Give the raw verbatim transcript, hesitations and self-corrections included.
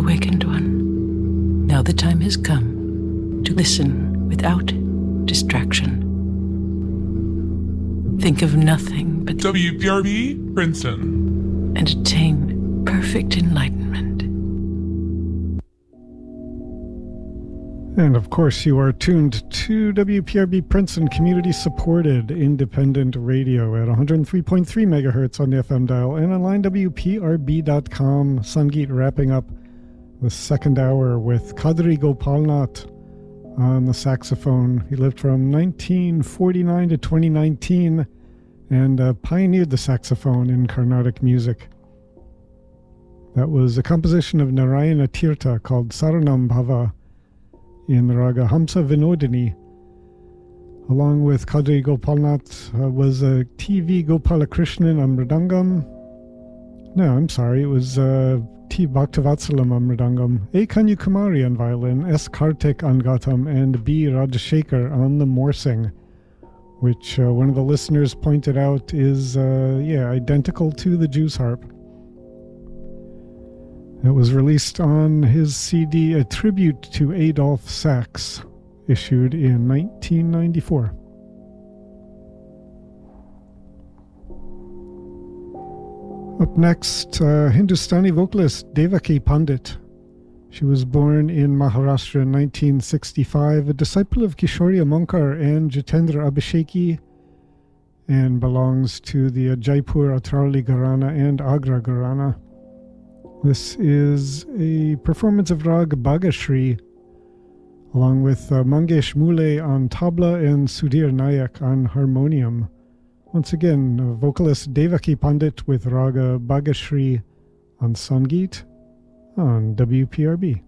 awakened one. Now the time has come to listen without distraction. Think of nothing but W P R B, Princeton. And attain perfect enlightenment. And of course, you are tuned to W P R B Princeton, community-supported independent radio at one hundred three point three megahertz on the F M dial and online W P R B dot com. Sangeet wrapping up the second hour with Kadri Gopalnath on the saxophone. He lived from nineteen forty-nine to twenty nineteen and uh, pioneered the saxophone in Carnatic music. That was a composition of Narayana Tirtha called Saranam Bhava in the raga Hamsa Vinodini. Along with Kadri Gopalnath uh, was uh, T V Gopalakrishnan on Mridangam. No, I'm sorry, it was uh, T Bhaktavatsalam on Mridangam, A. Kanyakumari on violin, S. Kartik on Gatam, and B. Rajashekar on the morsing, which uh, one of the listeners pointed out is, uh, yeah, identical to the Jew's harp. It was released on his C D, A Tribute to Adolphe Sax, issued in nineteen ninety-four. Up next, uh, Hindustani vocalist Devaki Pandit. She was born in Maharashtra in nineteen sixty-five, a disciple of Kishori Monkar and Jitendra Abhisheki, and belongs to the Jaipur Atrauli Gharana and Agra Gharana. This is a performance of Rag Bhagashri, along with uh, Mangesh Mule on tabla and Sudhir Nayak on harmonium. Once again, uh, vocalist Devaki Pandit with Raga Bhagashri on Sangeet on W P R B.